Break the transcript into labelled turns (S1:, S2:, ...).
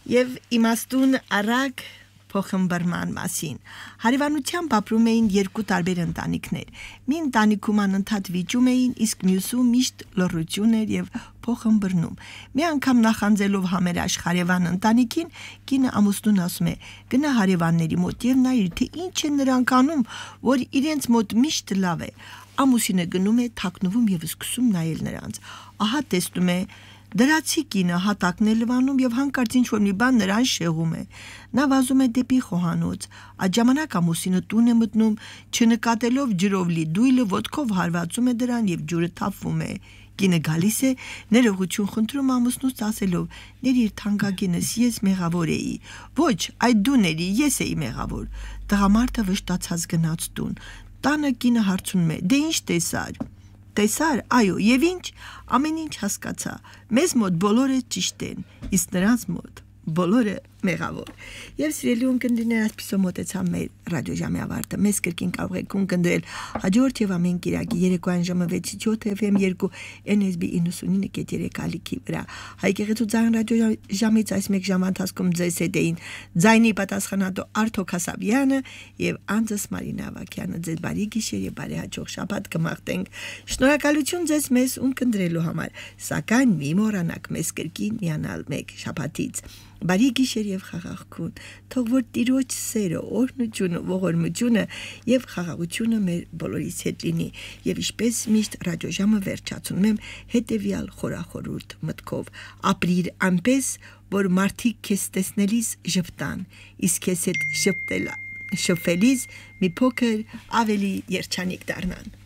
S1: Եվ իմաստուն առակ փոխմբռնման մասին։ Հարևանությամբ ապրում էին երկու տարբեր ընտանիքներ։ Մի ընտանիքում անընդհատ վիճում էին, իսկ մյուսում միշտ լռություն էր եւ փոխմբռնում։ Մի անգամ նախանձելով համերաշխ հարևան ընտանիքին, կինը ամուսնուն ասում է. «Գնա հարևանների մոտ եւ նայիր, թե ինչ են նրանք անում, որ իրենց մոտ միշտ լավ է»։ Ամուսինը գնում է, թաքնվում եւ սկսում նայել նրանց։ Ահա տեսնում է դրացի կինը հատակն է լվանում եւ հանկարծ ինչ-որ մի բան նրան շեղում է։ Նա վազում է դեպի խոհանոց։ Այդ ժամանակ ամուսինը տուն է մտնում, չնկատելով ջրով լի դույլը, ոտքով հարվածում է դրան եւ ջուրը թափվում է։ Կինը գալիս է, ներողություն խնդրում ամուսնուց ասելով. «Ներիր թանկագինս, ես մեղավոր էի»։ «Ոչ, այդ դու ների, ես էի մեղավոր»։ Տղամարդը վշտացած գնաց տուն։ Տանը կինը հարցնում է. «Դե ինչ տեսար»։ Տեսար, այո, եւ ինչ, ամեն ինչ հասկացա։ Մեզ մոտ բոլորը ճիշտ են, իսկ նրանց մոտ բոլորը մեղավոր։ Եվ սիրելի ունկնդիրներ, այսպիսով մոտեցավ մեր ռադիոժամի ավարտը։ Մեզ կրկին կարող եք ունկնդրել հաջորդ եւ ամեն կիրակի երեկոյան ժամը 6-7 FM 2 NSB 99.3 ալիքի վրա։ Հայկեղեցու ձայն ռադիոժամից այս մեկ ժամ ընթացքում ձեզ հետ էին ձայնի պատասխանատու Արթուր Քասաբյանը եւ անձս Մարինա Ավակյանը։ Ձեզ բարի գիշեր եւ բարի հաջող շաբաթ կմաղթենք։ Շնորհակալություն ձեզ մեզ ունկնդրելու համար, սակայն մի մոռանաք մեզ կրկին միանալ մեկ շաբաթից։ Բարի գիշեր եւ խաղաղություն, թող որ Տիրոջ սերը, օրհնությունը, ողորմությունը եւ խաղաղությունը մեր բոլորիս հետ լինի։ Եվ ինչպես միշտ ռադիոժամը վերջացնում եմ հետեւյալ խորախորհուրդ մտքով. ապրիր այնպես, որ մարդիկ քեզ տեսնելիս ժպտան, իսկ քեզ հետ շփվելիս մի փոքր ավելի երջանիկ դառնան։